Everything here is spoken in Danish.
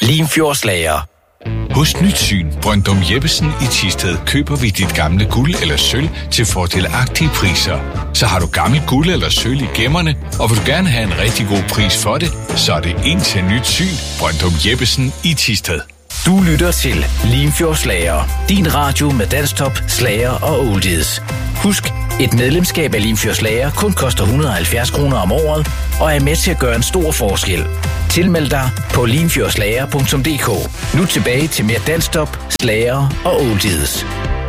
Limfjordslager. Hos Nyt Syn Brøndum Jeppesen i Thisted køber vi dit gamle guld eller sølv til fordelagtige priser. Så har du gammelt guld eller sølv i gemmerne, og vil du gerne have en rigtig god pris for det, så er det ind til Nyt Syn Brøndum Jeppesen i Thisted. Du lytter til Limfjordslager. Din radio med dansktop, slager og oldies. Husk, et medlemskab af Limfjordslager kun koster 170 kroner om året, og er med til at gøre en stor forskel. Tilmeld dig på limfjordslager.dk. Nu tilbage til mere dansktop, slager og oldies.